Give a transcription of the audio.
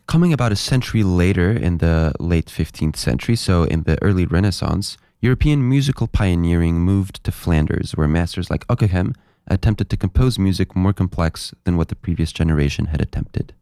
Coming about a century later in the late 15th century, so in the early Renaissance, European musical pioneering moved to Flanders, where masters like Ockeghem attempted to compose music more complex than what the previous generation had attempted.